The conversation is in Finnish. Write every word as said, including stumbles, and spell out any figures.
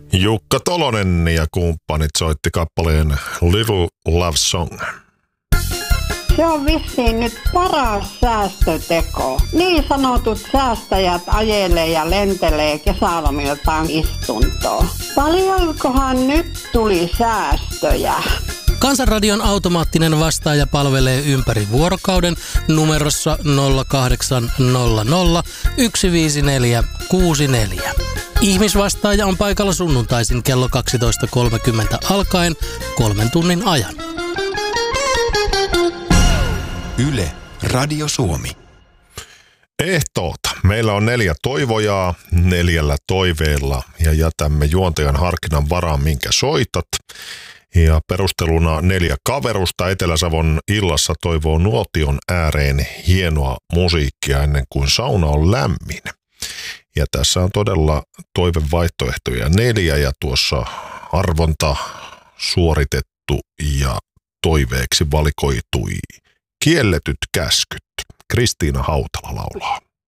Jukka Tolonen ja kumppanit soitti kappaleen Little Love Song. Se on vissiin nyt paras säästöteko. Niin sanotut säästäjät ajelee ja lentelee kesälomiltaan istuntoon. Paljonkohan nyt tuli säästöjä? Kansanradion automaattinen vastaaja palvelee ympäri vuorokauden numerossa nolla kahdeksan nolla nolla yksi viisi neljä kuusi neljä. Ihmisvastaaja on paikalla sunnuntaisin kello kaksitoista kolmekymmentä alkaen kolmen tunnin ajan. Yle, Radio Suomi. Ehtoota. Meillä on neljä toivojaa neljällä toiveella ja jätämme juontajan harkinnan varaan, minkä soitat. Ja perusteluna neljä kaverusta Etelä-Savon illassa toivoo nuotion ääreen hienoa musiikkia ennen kuin sauna on lämmin. Ja tässä on todella toivevaihtoehtoja neljä ja tuossa arvonta suoritettu ja toiveeksi valikoitui Kielletyt käskyt. Kristiina Hautala laulaa.